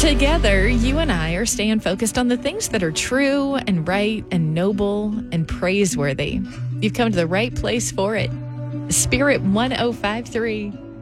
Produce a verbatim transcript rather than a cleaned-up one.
Together, you and I are staying focused on the things that are true and right and noble and praiseworthy. You've come to the right place for it. Spirit one oh five three.